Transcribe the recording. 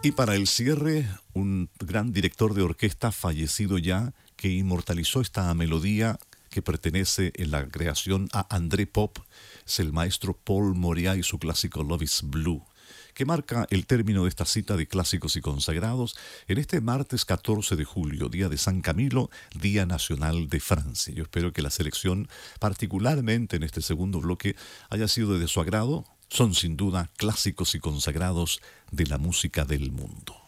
Y para el cierre, un gran director de orquesta fallecido ya que inmortalizó esta melodía que pertenece en la creación a André Pop, es el maestro Paul Moriah y su clásico Love is Blue, que marca el término de esta cita de clásicos y consagrados en este martes 14 de julio, día de San Camilo, Día Nacional de Francia. Yo espero que la selección, particularmente en este segundo bloque, haya sido de su agrado. Son sin duda clásicos y consagrados de la música del mundo.